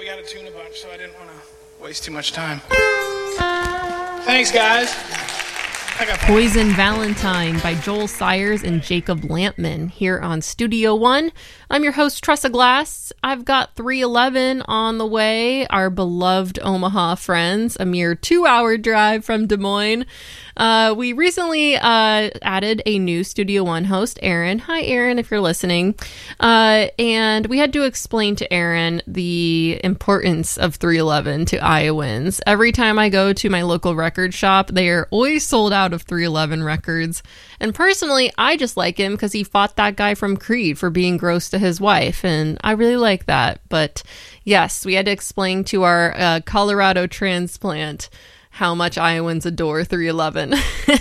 got to tune a bunch, so I didn't want to waste too much time. Thanks, guys. Poison Valentine by Joel Sayers and Jacob Lampman here on Studio One. I'm your host, Tressa Glass. I've got 311 on the way, our beloved Omaha friends, a mere 2-hour drive from Des Moines. We recently added a new Studio One host, Aaron. Hi, Aaron, if you're listening. And we had to explain to Aaron the importance of 311 to Iowans. Every time I go to my local record shop, they are always sold out of 311 records. And personally, I just like him because he fought that guy from Creed for being gross to his wife, and I really like that. But yes, we had to explain to our Colorado transplant how much Iowans adore 311.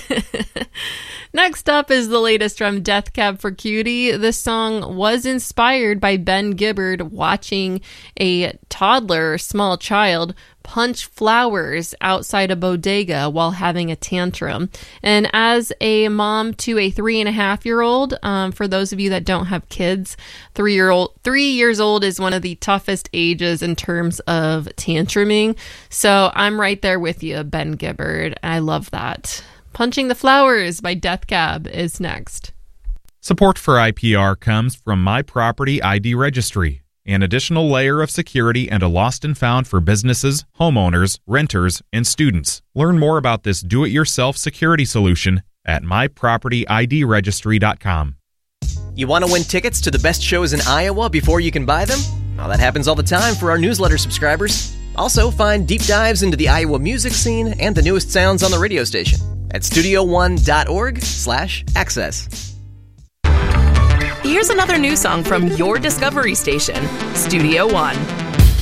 Next up is the latest from Death Cab for Cutie. This song was inspired by Ben Gibbard watching a toddler, small child, punch flowers outside a bodega while having a tantrum. And as a mom to a 3.5-year-old, for those of you that don't have kids, 3 years old is one of the toughest ages in terms of tantruming. So I'm right there with you, Ben Gibbard. I love that. Punching the Flowers by Death Cab is next. Support for IPR comes from My Property ID Registry, an additional layer of security and a lost and found for businesses, homeowners, renters, and students. Learn more about this do-it-yourself security solution at mypropertydregistry.com. You want to win tickets to the best shows in Iowa before you can buy them? Well, that happens all the time for our newsletter subscribers. Also, find deep dives into the Iowa music scene and the newest sounds on the radio station at studio1.org/access. Here's another new song from your Discovery station, Studio One.